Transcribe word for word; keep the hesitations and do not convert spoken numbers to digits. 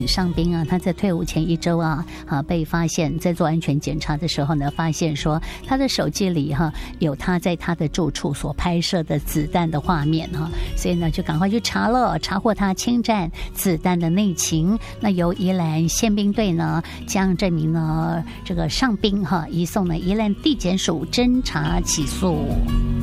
上兵啊，他在退伍前一周啊，啊被发现，在做安全检查的时候呢，发现说他的手机里哈、啊、有他在他的住处所拍摄的子弹的画面哈、啊，所以呢就赶快去查了，查获他侵占子弹的内情。那由宜兰宪兵队呢，将这名呢这个上兵哈、啊、移送了宜兰地检署侦查起诉。